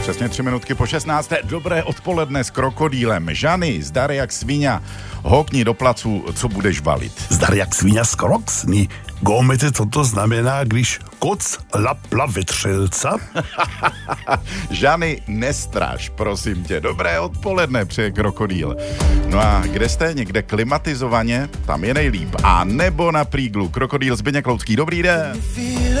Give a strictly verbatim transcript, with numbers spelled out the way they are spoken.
Přesně tři minutky po šestnácté. Dobré odpoledne s krokodýlem. Žany, zdar jak svíňa. Hokni do placu, co budeš valit. Zdar jak svíňa z kroksny. Gomete, co to znamená, když koc lapla vetřelca? Žany, nestraš, prosím tě. Dobré odpoledne, přeje krokodýl. No a kde jste? Někde klimatizovaně? Tam je nejlíp. A nebo na Príglu. Krokodýl Zbyněk Loucký. Dobrý den.